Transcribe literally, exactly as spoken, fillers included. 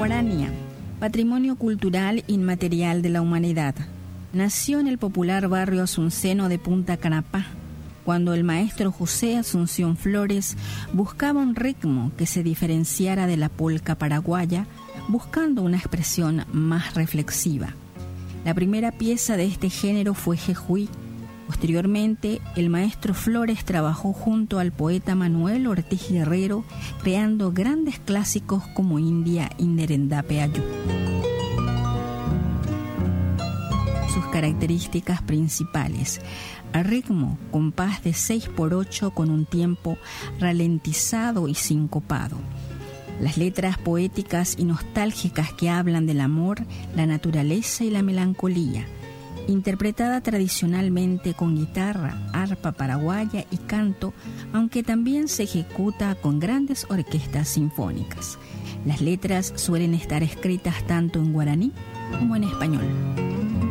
Guarania, patrimonio cultural inmaterial de la humanidad. Nació en el popular barrio asunceno de Punta Carapá, cuando el maestro José Asunción Flores buscaba un ritmo que se diferenciara de la polca paraguaya, buscando una expresión más reflexiva. La primera pieza de este género fue Jejuí. Posteriormente, el maestro Flores trabajó junto al poeta Manuel Ortiz Guerrero, creando grandes clásicos como India Inderendape Ayú. Sus características principales: a ritmo, compás de seis por ocho con un tiempo ralentizado y sincopado. Las letras poéticas y nostálgicas que hablan del amor, la naturaleza y la melancolía. Interpretada tradicionalmente con guitarra, arpa paraguaya y canto, aunque también se ejecuta con grandes orquestas sinfónicas. Las letras suelen estar escritas tanto en guaraní como en español.